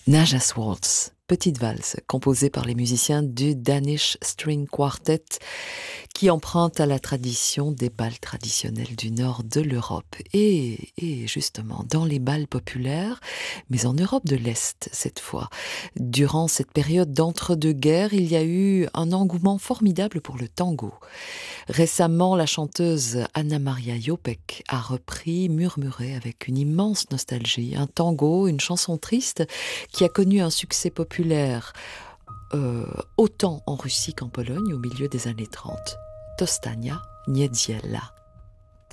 Najas Waltz, petite valse composée par les musiciens du Danish String Quartet qui emprunte à la tradition des bals traditionnels du nord de l'Europe. Et justement, dans les bals populaires, mais en Europe de l'Est cette fois, durant cette période d'entre-deux-guerres, il y a eu un engouement formidable pour le tango. Récemment, la chanteuse Anna Maria Jopek a repris Murmurer avec une immense nostalgie, un tango, une chanson triste qui a connu un succès populaire autant en Russie qu'en Pologne au milieu des années 30. Tostania Niedziela.